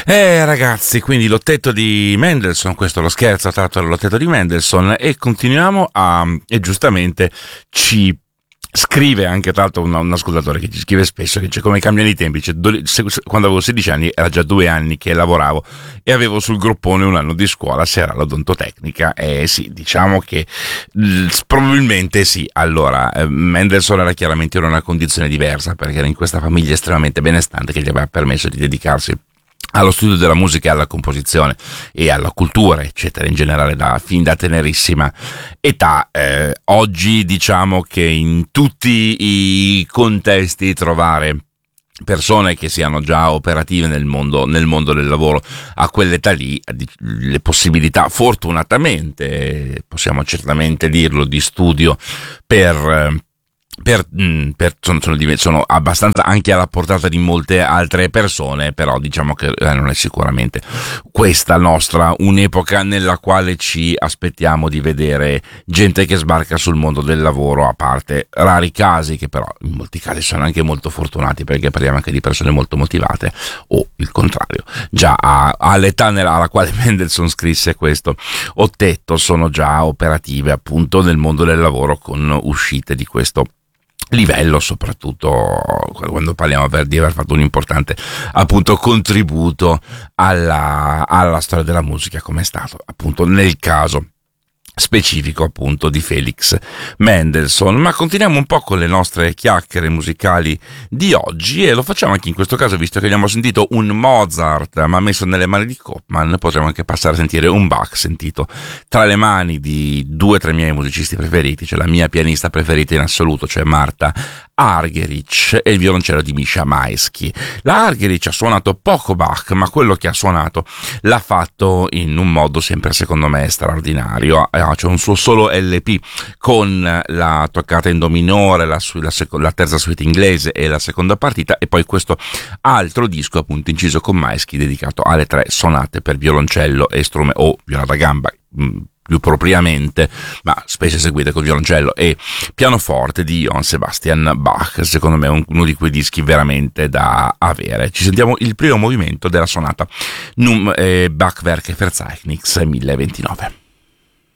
Ragazzi, quindi l'ottetto di Mendelssohn, questo è lo scherzo tratto dall'ottetto di Mendelssohn, e continuiamo e giustamente ci scrive anche, tra l'altro, un ascoltatore che ci scrive spesso, che dice come cambiano i tempi. Quando avevo 16 anni era già 2 anni che lavoravo e avevo sul groppone un anno di scuola se era l'odontotecnica. Sì, diciamo che probabilmente sì. Allora, Mendelssohn era chiaramente in una condizione diversa, perché era in questa famiglia estremamente benestante che gli aveva permesso di dedicarsi allo studio della musica e alla composizione e alla cultura, eccetera, in generale, fin da tenerissima età. Oggi diciamo che in tutti i contesti trovare persone che siano già operative nel mondo del lavoro a quell'età lì, le possibilità, fortunatamente, possiamo certamente dirlo, di studio sono abbastanza anche alla portata di molte altre persone, però diciamo che non è sicuramente questa nostra un'epoca nella quale ci aspettiamo di vedere gente che sbarca sul mondo del lavoro, a parte rari casi che però in molti casi sono anche molto fortunati, perché parliamo anche di persone molto motivate, o il contrario, già all'età alla quale Mendelssohn scrisse questo ottetto sono già operative appunto nel mondo del lavoro, con uscite di questo livello, soprattutto quando parliamo di aver fatto un importante appunto contributo alla storia della musica, come è stato appunto nel caso specifico appunto di Felix Mendelssohn. Ma continuiamo un po' con le nostre chiacchiere musicali di oggi, e lo facciamo anche in questo caso, visto che abbiamo sentito un Mozart ma messo nelle mani di Koopman, potremmo anche passare a sentire un Bach sentito tra le mani di 2 o 3 miei musicisti preferiti, cioè la mia pianista preferita in assoluto, cioè Marta Argerich, e il violoncello di Misha Maisky. La Argerich ha suonato poco Bach, ma quello che ha suonato l'ha fatto in un modo sempre secondo me straordinario. C'è un suo solo LP con la toccata in do minore, la terza suite inglese e la seconda partita, e poi questo altro disco appunto inciso con Maisky dedicato alle 3 sonate per violoncello e strumento, o viola da gamba più propriamente, ma spesso eseguite col violoncello e pianoforte, di Johann Sebastian Bach. Secondo me è uno di quei dischi veramente da avere. Ci sentiamo il primo movimento della sonata Bachwerke Verzeichnis 1029.